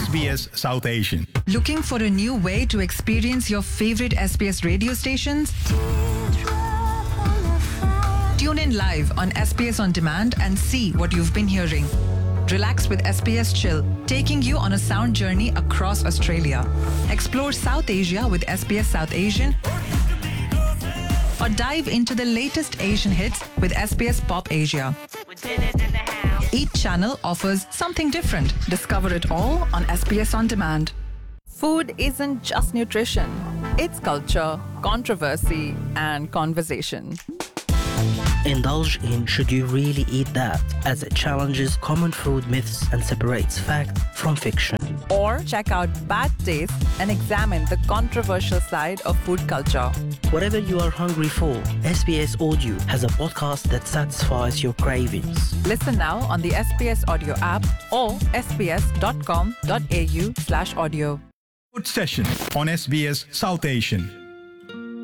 SBS South Asian. Looking for a new way to experience your favorite SBS radio stations? Tune in live on SBS On Demand and see what you've been hearing. Relax with SBS Chill, taking you on a sound journey across Australia. Explore South Asia with SBS South Asian, or dive into the latest Asian hits with SBS Pop Asia. Each channel offers something different. Discover it all on SBS On Demand. Food isn't just nutrition. It's culture, controversy, and conversation. Indulge in Should You Really Eat That? As it challenges common food myths and separates fact from fiction. Or check out Bad Taste and examine the controversial side of food culture. Whatever you are hungry for, SBS Audio has a podcast that satisfies your cravings. Listen now on the SBS Audio app or sbs.com.au/audio. Food session on SBS South Asian.